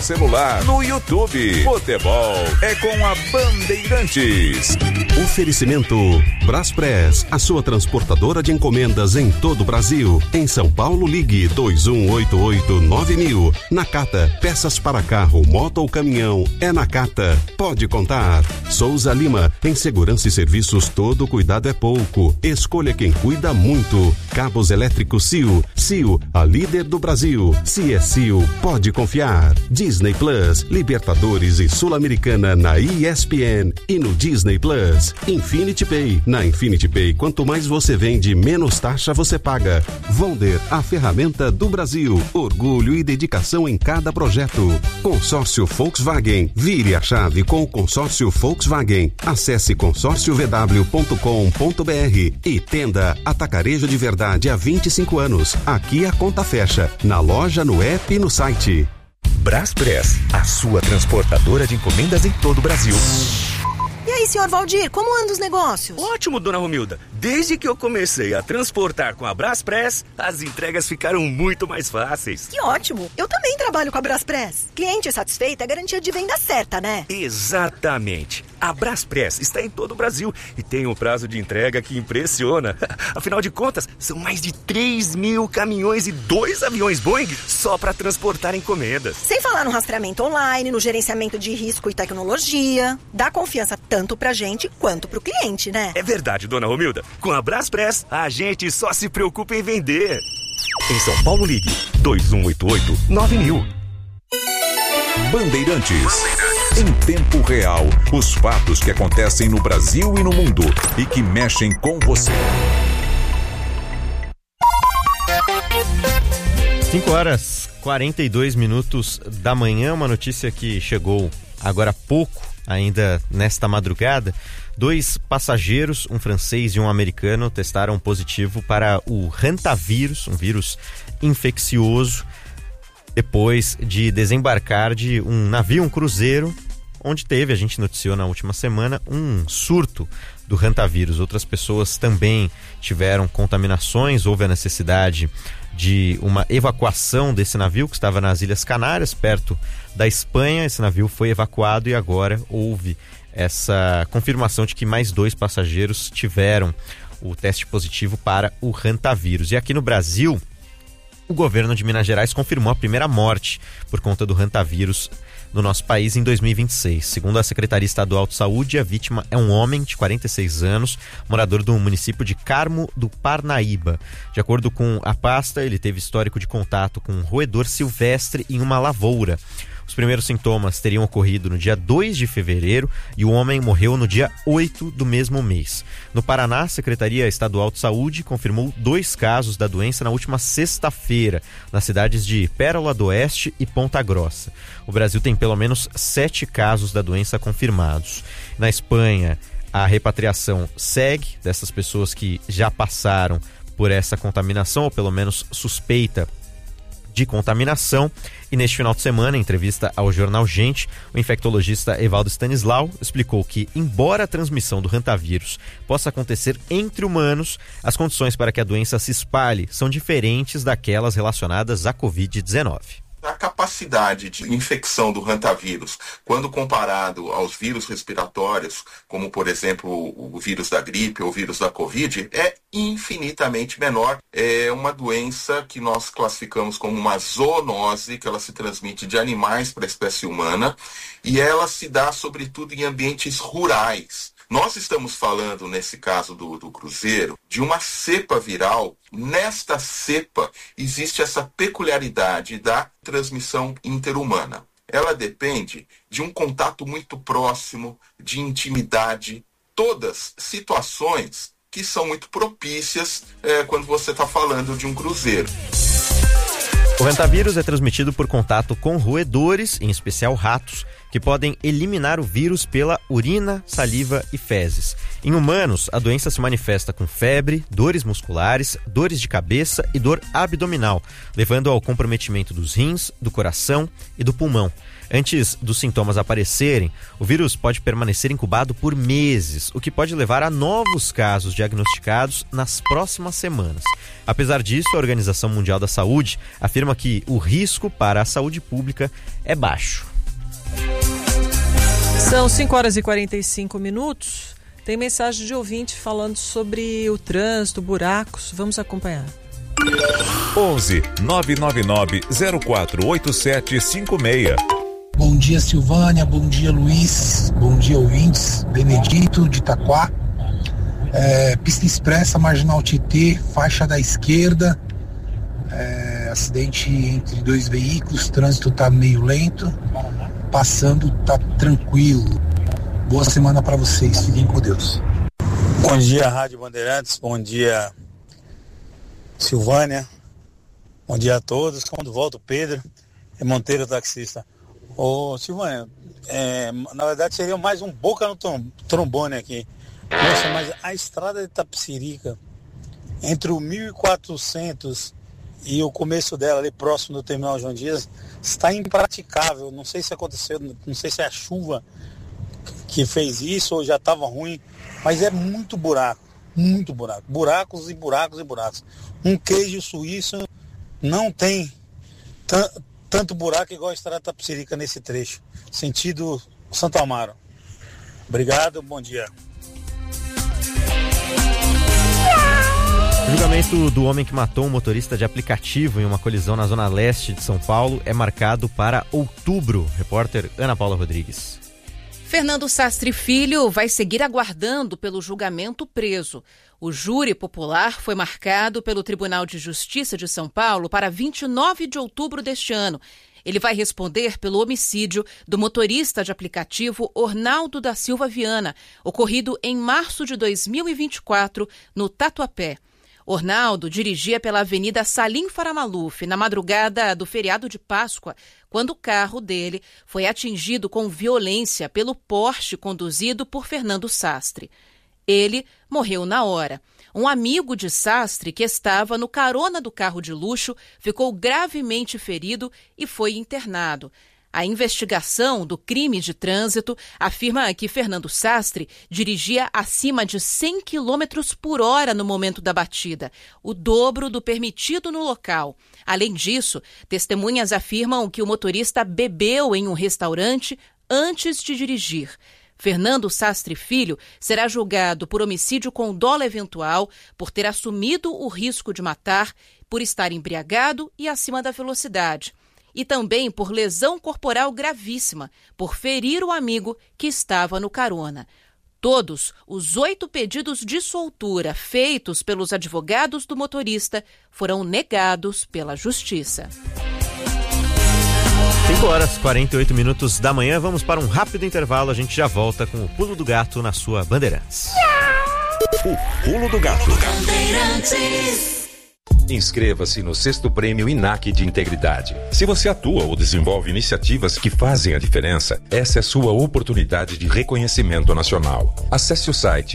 celular, no YouTube. Futebol é com a Bandeirantes. Oferecimento Braspress, a sua transportadora de encomendas em todo o Brasil. Em São Paulo, ligue 2188-9000. Nakata, peças para carro, moto ou caminhão, é Nakata. Pode contar. Souza Lima, em segurança e serviços todo cuidado é pouco. Escolha quem cuida muito. Cabos elétricos Sil. Sil, a líder do Brasil. Se é Sil, pode confiar. Disney Plus, Libertadores e Sul-Americana na ESPN e no Disney Plus. Infinity Pay. Na Infinity Pay, quanto mais você vende, menos taxa você paga. Vonder, a ferramenta do Brasil. Orgulho e dedicação em cada projeto. Consórcio Volkswagen. Vire a chave com o consórcio Volkswagen. Acesse consórciovw.com.br e Tenda Atacarejo de Verdade há 25 anos. Aqui a conta fecha. Na loja, no app e no site. Braspress, a sua transportadora de encomendas em todo o Brasil. E aí, senhor Valdir, como andam os negócios? Ótimo, dona Romilda. Desde que eu comecei a transportar com a Braspress, as entregas ficaram muito mais fáceis. Que ótimo. Eu também trabalho com a Braspress. Cliente satisfeito é garantia de venda certa, né? Exatamente. A Braspress está em todo o Brasil e tem um prazo de entrega que impressiona. Afinal de contas, são mais de 3.000 caminhões e 2 aviões Boeing só para transportar encomendas. Sem falar no rastreamento online, no gerenciamento de risco e tecnologia. Dá confiança tanto pra gente quanto pro cliente, né? É verdade, dona Romilda. Com a Braspress, a gente só se preocupa em vender. Em São Paulo, ligue 2188-9000. Bandeirantes. Em tempo real, os fatos que acontecem no Brasil e no mundo e que mexem com você. 5h42 da manhã, uma notícia que chegou agora há pouco, ainda nesta madrugada. 2 passageiros, um francês e um americano, testaram positivo para o Hantavírus, um vírus infeccioso, depois de desembarcar de um navio, um cruzeiro, onde teve, a gente noticiou na última semana, um surto do Hantavírus. Outras pessoas também tiveram contaminações, houve a necessidade de uma evacuação desse navio que estava nas Ilhas Canárias, perto da Espanha. Esse navio foi evacuado e agora houve essa confirmação de que mais 2 passageiros tiveram o teste positivo para o Hantavírus. E aqui no Brasil, o governo de Minas Gerais confirmou a primeira morte por conta do Hantavírus no nosso país em 2026. Segundo a Secretaria Estadual de Saúde, a vítima é um homem de 46 anos, morador do município de Carmo do Parnaíba. De acordo com a pasta, ele teve histórico de contato com um roedor silvestre em uma lavoura. Os primeiros sintomas teriam ocorrido no dia 2 de fevereiro e o homem morreu no dia 8 do mesmo mês. No Paraná, a Secretaria Estadual de Saúde confirmou 2 casos da doença na última sexta-feira, nas cidades de Pérola do Oeste e Ponta Grossa. O Brasil tem pelo menos 7 casos da doença confirmados. Na Espanha, a repatriação segue dessas pessoas que já passaram por essa contaminação, ou pelo menos suspeita de contaminação. E neste final de semana, em entrevista ao jornal Gente, o infectologista Evaldo Stanislau explicou que, embora a transmissão do Hantavírus possa acontecer entre humanos, as condições para que a doença se espalhe são diferentes daquelas relacionadas à Covid-19. A capacidade de infecção do Hantavírus, quando comparado aos vírus respiratórios, como por exemplo o vírus da gripe ou o vírus da Covid, é infinitamente menor. É uma doença que nós classificamos como uma zoonose, que ela se transmite de animais para a espécie humana, e ela se dá sobretudo em ambientes rurais. Nós estamos falando, nesse caso do cruzeiro, de uma cepa viral. Nesta cepa existe essa peculiaridade da transmissão interhumana. Ela depende de um contato muito próximo, de intimidade, todas situações que são muito propícias quando você está falando de um cruzeiro. O Hantavírus é transmitido por contato com roedores, em especial ratos, que podem eliminar o vírus pela urina, saliva e fezes. Em humanos, a doença se manifesta com febre, dores musculares, dores de cabeça e dor abdominal, levando ao comprometimento dos rins, do coração e do pulmão. Antes dos sintomas aparecerem, o vírus pode permanecer incubado por meses, o que pode levar a novos casos diagnosticados nas próximas semanas. Apesar disso, a Organização Mundial da Saúde afirma que o risco para a saúde pública é baixo. São 5h45. Tem mensagem de ouvinte falando sobre o trânsito, buracos. Vamos acompanhar. 11 999 048756. Bom dia, Silvânia. Bom dia, Luiz. Bom dia, ouvintes. Benedito de Itaquá. Pista expressa, Marginal Tietê, faixa da esquerda. Acidente entre dois veículos, trânsito está meio lento. Passando, tá tranquilo. Boa semana para vocês. Fiquem com Deus. Bom dia, Rádio Bandeirantes. Bom dia, Silvânia. Bom dia a todos. Quando volta o Pedro, é Monteiro, taxista. Ô, Silvânia, na verdade seria mais um boca no trombone aqui. Nossa, mas a estrada de Itapecerica, entre o 1400 e o começo dela, ali próximo do terminal João Dias, está impraticável. Não sei se aconteceu, não sei se é a chuva que fez isso ou já estava ruim, mas é muito buraco, muito buraco. Buracos e buracos e buracos. Um queijo suíço não tem tanto buraco igual a estrada de Itapecerica nesse trecho, sentido Santo Amaro. Obrigado, bom dia. O julgamento do homem que matou um motorista de aplicativo em uma colisão na zona leste de São Paulo é marcado para outubro. Repórter Ana Paula Rodrigues. Fernando Sastre Filho vai seguir aguardando pelo julgamento preso. O júri popular foi marcado pelo Tribunal de Justiça de São Paulo para 29 de outubro deste ano. Ele vai responder pelo homicídio do motorista de aplicativo Ornaldo da Silva Viana, ocorrido em março de 2024, no Tatuapé. Ornaldo dirigia pela Avenida Salim Faramaluf na madrugada do feriado de Páscoa, quando o carro dele foi atingido com violência pelo Porsche conduzido por Fernando Sastre. Ele morreu na hora. Um amigo de Sastre, que estava no carona do carro de luxo, ficou gravemente ferido e foi internado. A investigação do crime de trânsito afirma que Fernando Sastre dirigia acima de 100 km por hora no momento da batida, o dobro do permitido no local. Além disso, testemunhas afirmam que o motorista bebeu em um restaurante antes de dirigir. Fernando Sastre Filho será julgado por homicídio com dolo eventual, por ter assumido o risco de matar, por estar embriagado e acima da velocidade. E também por lesão corporal gravíssima, por ferir o amigo que estava no carona. Todos os 8 pedidos de soltura feitos pelos advogados do motorista foram negados pela Justiça. 5h48 da manhã, vamos para um rápido intervalo, a gente já volta com o Pulo do Gato na sua Bandeirantes. O Pulo do Gato. Bandeirantes. Inscreva-se no 6º Prêmio INAC de Integridade. Se você atua ou desenvolve iniciativas que fazem a diferença, essa é sua oportunidade de reconhecimento nacional. Acesse o site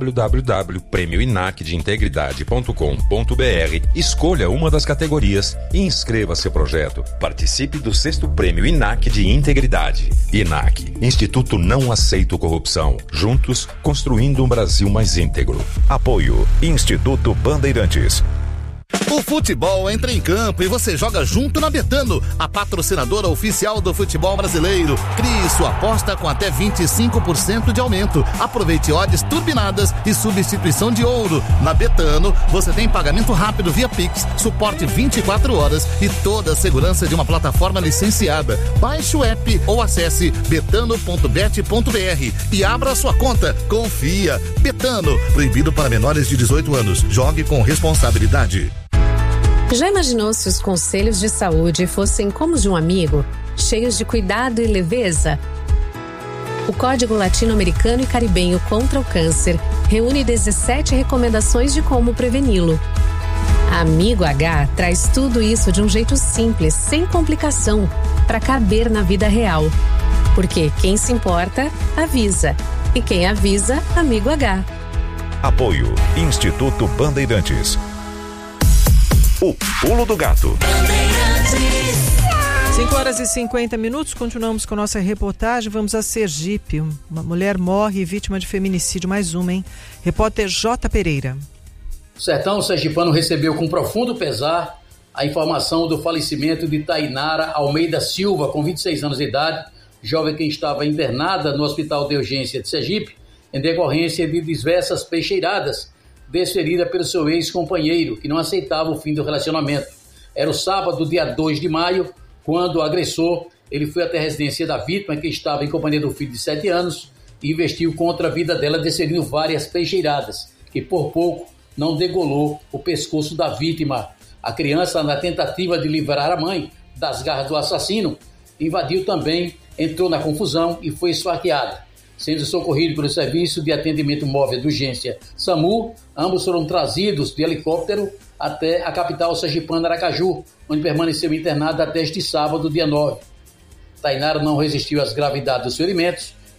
www.premioinacdeintegridade.com.br, escolha uma das categorias e inscreva seu projeto. Participe do 6º Prêmio INAC de Integridade. INAC, Instituto Não Aceito Corrupção. Juntos, construindo um Brasil mais íntegro. Apoio Instituto Bandeirantes. O futebol entra em campo e você joga junto na Betano, a patrocinadora oficial do futebol brasileiro. Crie sua aposta com até 25% de aumento. Aproveite odds turbinadas e substituição de ouro. Na Betano, você tem pagamento rápido via Pix, suporte 24 horas e toda a segurança de uma plataforma licenciada. Baixe o app ou acesse betano.bet.br e abra sua conta. Confia. Betano, proibido para menores de 18 anos. Jogue com responsabilidade. Já imaginou se os conselhos de saúde fossem como os de um amigo, cheios de cuidado e leveza? O Código Latino-Americano e Caribenho contra o Câncer reúne 17 recomendações de como preveni-lo. Amigo H traz tudo isso de um jeito simples, sem complicação, para caber na vida real. Porque quem se importa, avisa. E quem avisa, amigo H. Apoio Instituto Bandeirantes. O Pulo do Gato. 5h50, continuamos com nossa reportagem, vamos a Sergipe. Uma mulher morre vítima de feminicídio, mais uma, hein? Repórter J. Pereira. O sertão sergipano recebeu com profundo pesar a informação do falecimento de Tainara Almeida Silva, com 26 anos de idade, jovem que estava internada no Hospital de Urgência de Sergipe, em decorrência de diversas peixeiradas desferida pelo seu ex-companheiro, que não aceitava o fim do relacionamento. Era o sábado, dia 2 de maio, quando o agressor ele foi até a residência da vítima, que estava em companhia do filho de 7 anos, e investiu contra a vida dela, desferindo várias peixeiradas, que por pouco não degolou o pescoço da vítima. A criança, na tentativa de livrar a mãe das garras do assassino, invadiu também, entrou na confusão e foi esfaqueada. Sendo socorrido pelo Serviço de Atendimento Móvel de Urgência SAMU, ambos foram trazidos de helicóptero até a capital sergipana Aracaju, onde permaneceu internado até este sábado, dia 9. Tainara não resistiu às gravidades dos ferimentos